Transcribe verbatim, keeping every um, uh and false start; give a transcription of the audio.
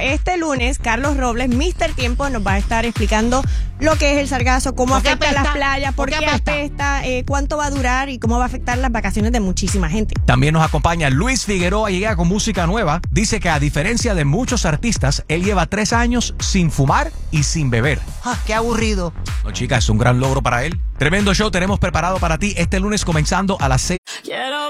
este lunes, Carlos Robles, mister Tiempo, nos va a estar explicando lo que es el sargazo, cómo ¿Por qué afecta a apesta? las playas, por, ¿Por qué qué apesta? apesta, eh, cuánto va a durar y cómo va a afectar las vacaciones de muchísima gente. También nos acompaña Luis Figueroa, llega con música nueva. Dice que a diferencia de muchos artistas, él lleva tres años sin fumar y sin beber. Ah, qué aburrido. No, chica, es un gran logro para él. Tremendo show tenemos preparado para ti este lunes comenzando a las seis.